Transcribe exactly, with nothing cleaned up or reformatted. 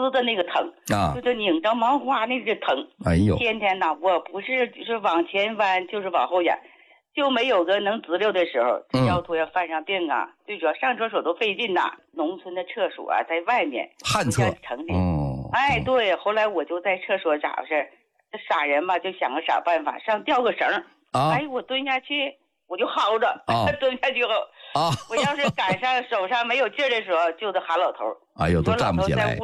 滋的那个疼啊，就是拧着麻花那个疼。 哎呦， 天天呐，我不是就是往前弯，就是往后仰，就没有个能直溜的时候。 嗯， 腰托要犯上病啊，最主要上厕所都费劲呐。农村的厕所啊，在外面， 旱厕， 城里。 哦， 哎，对，后来我就在厕所咋回事？这傻人嘛，就想个啥办法，上吊个绳啊！哎，我蹲下去，我就薅着，啊、蹲下去后，啊，我要是赶上手上没有劲儿的时候，就得喊老头。 哎呦，都站不起来。